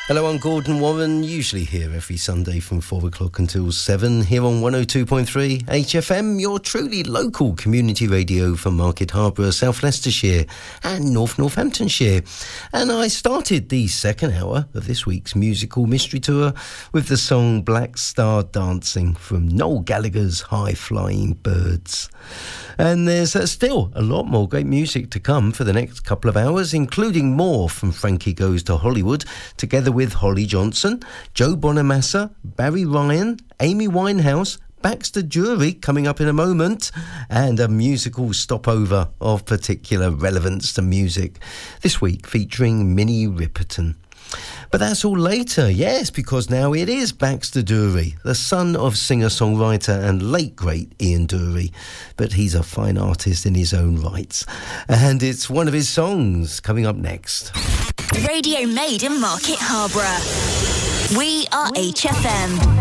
Hello, I'm Gordon Warren, usually here every Sunday from 4 o'clock until 7, here on 102.3 HFM, your truly local community radio for Market Harborough, South Leicestershire and North Northamptonshire. And I started the second hour of this week's musical mystery tour with the song Black Star Dancing from Noel Gallagher's High Flying Birds. And there's still a lot more great music to come for the next couple of hours, including more from Frankie Goes to Hollywood, together with Holly Johnson, Joe Bonamassa, Barry Ryan, Amy Winehouse, Baxter Jury coming up in a moment, and a musical stopover of particular relevance to music, this week featuring Minnie Riperton. But that's all later, yes, because now it is Baxter Dury, the son of singer-songwriter and late great Ian Dury. But he's a fine artist in his own rights. And it's one of his songs coming up next. Radio made in Market Harborough. We are HFM.